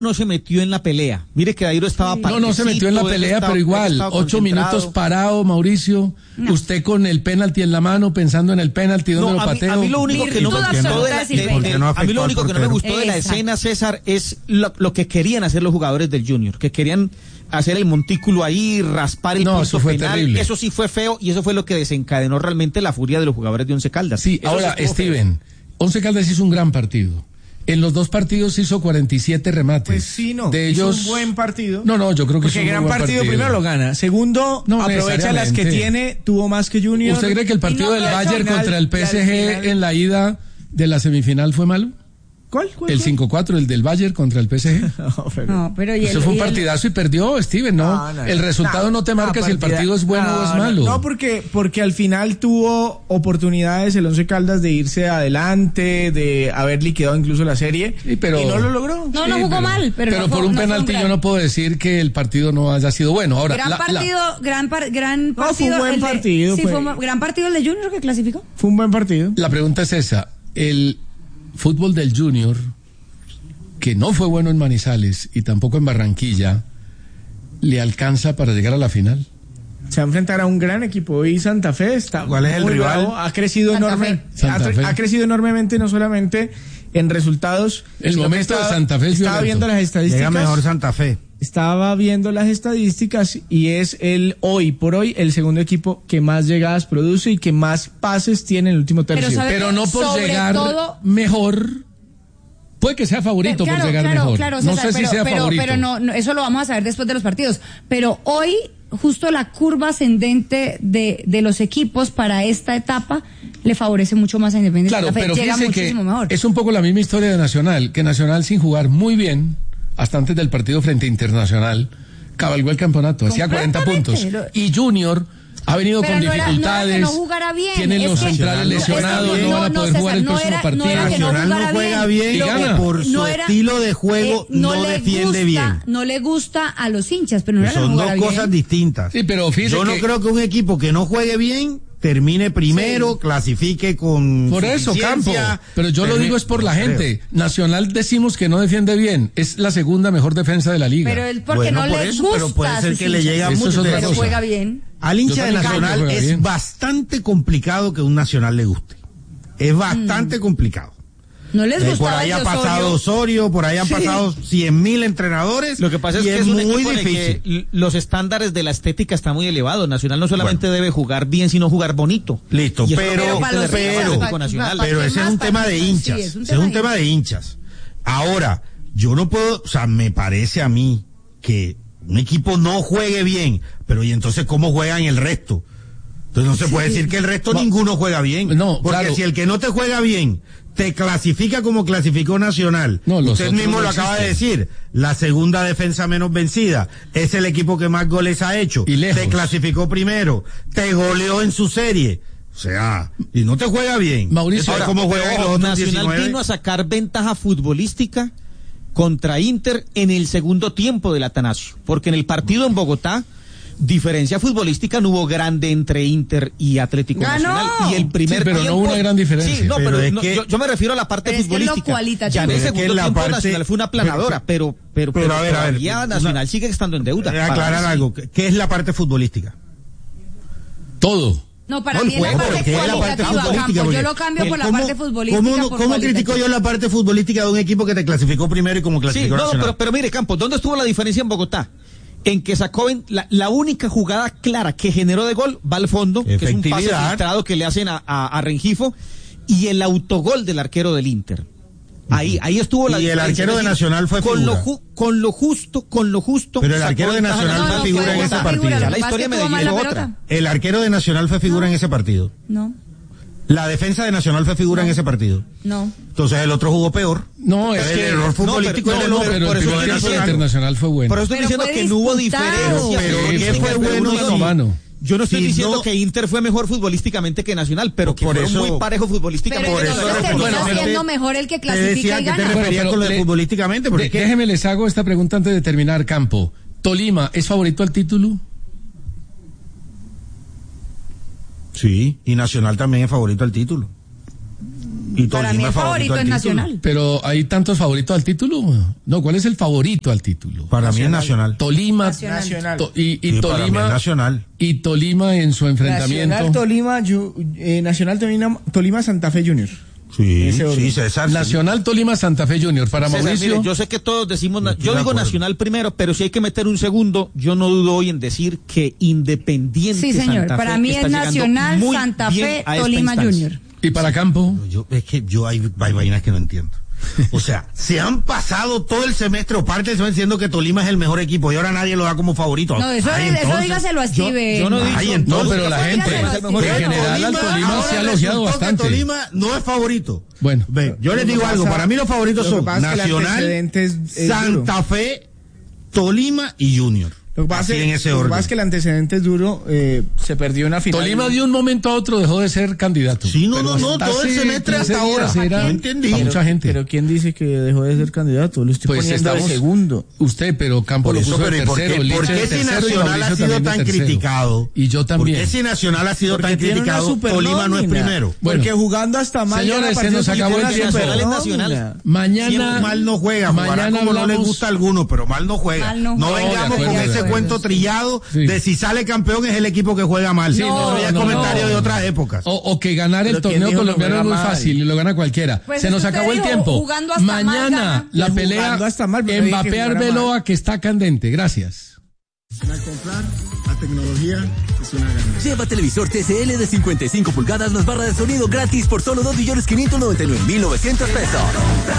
no se metió en la pelea. Mire que Dairo estaba No se metió en la pelea, pero igual, 8 minutos parado, Mauricio, usted con el penalti en la mano, pensando en el penalti, ¿dónde lo pateo? A mí lo único que no me gustó de la escena, César, es lo que querían hacer los jugadores del Junior, que querían hacer el montículo ahí, raspar el punto penal. Terrible. Eso sí fue feo y eso fue lo que desencadenó realmente la furia de los jugadores de Once Caldas. Sí, eso ahora, Steven, Once Caldas hizo un gran partido. En los 2 partidos hizo 47 remates. Pues sí, no. De ellos, es un buen partido. No, yo creo que es un gran buen partido. Primero lo gana. Segundo, aprovecha las que tiene, tuvo más que Junior. ¿Usted cree que el partido del Bayern contra el PSG en la ida de la semifinal fue malo? ¿Cuál? El 5-4, el del Bayern contra el PSG. pero eso fue un partidazo y perdió, Steven, ¿no? El resultado no te marca si el partido es bueno o es malo. No, porque al final tuvo oportunidades el Once Caldas de irse adelante, de haber liquidado incluso la serie, y no lo logró. No jugó mal, pero por un penalti yo no puedo decir que el partido no haya sido bueno. Ahora, gran partido. Fue un buen partido. Sí, fue un gran partido el de Junior que clasificó. Fue un buen partido. La pregunta es esa, el fútbol del Junior, que no fue bueno en Manizales y tampoco en Barranquilla, ¿le alcanza para llegar a la final? Se va a enfrentar a un gran equipo. Hoy Santa Fe está. ¿Cuál es el rival? Ha crecido ha crecido enormemente, no solamente en resultados. El momento de Santa Fe estaba viendo las estadísticas. Llega mejor Santa Fe. Estaba viendo las estadísticas y es hoy por hoy el segundo equipo que más llegadas produce y que más pases tiene en el último tercio. Pero no por llegar mejor. Puede que sea favorito por llegar mejor. Claro, no sé si sea favorito. Pero no, eso lo vamos a saber después de los partidos. Pero hoy, justo la curva ascendente de los equipos para esta etapa le favorece mucho más a Independiente. Claro, pero llega muchísimo mejor. Es un poco la misma historia de Nacional, que Nacional sin jugar muy bien, hasta antes del partido frente a Internacional, cabalgó el campeonato, hacía 40 puntos. Y Junior ha venido con dificultades, tienen los centrales lesionados, no van a poder jugar el próximo partido. Nacional no juega bien y gana. Por su estilo de juego no defiende bien. No le gusta a los hinchas, pero son dos cosas distintas. Sí, pero yo no creo que un equipo que no juegue bien termine primero, clasifique con por eso, Campo, pero yo lo digo es por la gente. Nacional decimos que no defiende bien, es la segunda mejor defensa de la liga. Pero él porque no le gusta, pero puede ser que le llegue a mucho, pero juega bien. Al hincha de Nacional es bastante complicado que un Nacional le guste. Es bastante complicado. No les gusta. Por ahí ha pasado Osorio, por ahí han pasado 100.000 entrenadores. Lo que pasa es que es muy difícil. Que los estándares de la estética están muy elevados. Nacional no solamente debe jugar bien, sino jugar bonito. Listo, pero ese es un tema de hinchas. Es un tema de hinchas. Ahora, yo no puedo, me parece a mí que un equipo no juegue bien, pero ¿y entonces cómo juegan el resto? Entonces no se puede decir que el resto ninguno juega bien. No, porque si el que no te juega bien te clasifica como clasificó Nacional. Usted mismo lo acaba de decir. La segunda defensa menos vencida. Es el equipo que más goles ha hecho. Y lejos. Te clasificó primero. Te goleó en su serie. O sea, y no te juega bien. Mauricio, ahora, ¿cómo juega los otros Nacional 19? Vino a sacar ventaja futbolística contra Inter en el segundo tiempo del Atanasio. Porque en el partido en Bogotá, diferencia futbolística no hubo grande entre Inter y Atlético Nacional. Y el primer pero tiempo, no hubo una gran diferencia. Sí, yo me refiero a la parte futbolística. Ya en el segundo tiempo Nacional fue una planadora, pero a ver, Nacional sigue estando en deuda. Aclarar algo. ¿Qué es la parte futbolística? Todo. No, para mí es la parte futbolística. Yo lo cambio por la parte futbolística. ¿Cómo critico yo la parte futbolística de un equipo que te clasificó primero y como clasificó Nacional? Pero mire, Campos, ¿dónde estuvo la diferencia en Bogotá? En que sacó la única jugada clara que generó de gol va al fondo, que es un pase filtrado que le hacen a Rengifo, y el autogol del arquero del Inter. Ahí estuvo la diferencia. Y el arquero de Nacional fue figura. Con lo justo. Pero el arquero de Nacional fue figura en ese partido. La historia me dijo otra. El arquero de Nacional fue figura en ese partido. No. La defensa de Nacional fue figura en ese partido. No. Entonces el otro jugó peor. No, es que el error futbolístico es el otro. Pero el primer tiempo internacional fue bueno. Por eso estoy diciendo que no hubo diferencia. Pero ¿qué fue bueno? Yo no estoy diciendo que Inter fue mejor futbolísticamente que Nacional, pero que fue muy parejo futbolísticamente. Pero termina siendo mejor el que clasifica y gana. ¿Qué te referías con lo de futbolísticamente? Déjeme les hago esta pregunta antes de terminar, Campo. ¿Tolima es favorito al título? Sí, y Nacional también es favorito al título. Y para mí el favorito es Nacional. Pero hay tantos favoritos al título. No, ¿cuál es el favorito al título? Para mí es Nacional. Tolima. Nacional. Y Tolima. Para mí es Nacional. Y Tolima en su enfrentamiento. Nacional Tolima Santa Fe Junior. Sí, César. Nacional Tolima Santa Fe Junior. Para César, Mauricio. mire, yo sé que todos decimos, yo digo Nacional primero, pero si hay que meter un segundo, yo no dudo hoy en decir que Independiente. Sí, señor. Santa para Fe mí es Nacional, Santa Fe, Tolima Junior. ¿Y para Campo? Es que hay vainas que no entiendo. O sea, se han pasado todo el semestre o parte del semestre diciendo que Tolima es el mejor equipo y ahora nadie lo da como favorito. No, eso dígaselo a Steven. Yo no he dicho. No, pero la gente, en general al Tolima se ha elogiado bastante. Tolima no es favorito. Bueno. Yo les digo algo, para mí los favoritos son Nacional, Santa Fe, Tolima y Junior. Lo que pasa es que el antecedente es duro, se perdió una final. Tolima de un momento a otro dejó de ser candidato. Sí, no, todo el semestre hasta ahora. No entendí. Mucha gente. Pero ¿quién dice que dejó de ser candidato? Lo estoy poniendo de segundo. Usted, pero Campo lo puso de tercero. ¿Por qué si Nacional ha sido tan criticado? Y yo también. ¿Por qué si Nacional ha sido tan criticado? Tolima no es primero. Porque jugando hasta mal. Señores, se nos acabó el tiempo. Mañana. Mal no juega. Mañana como no les gusta a algunos, pero mal no juega. No vengamos con ese cuento trillado de si sale campeón es el equipo que juega mal. Sí, no había comentarios de otras épocas. O que ganar el torneo colombiano es muy fácil y lo gana cualquiera. Pues se nos acabó el tiempo. Mañana la pelea Mbappé-Arbeloa que está candente. Gracias. Para comprar, la tecnología es una ganancia. Lleva televisor TCL de 55 pulgadas más barra de sonido gratis por solo 2.599.900 pesos.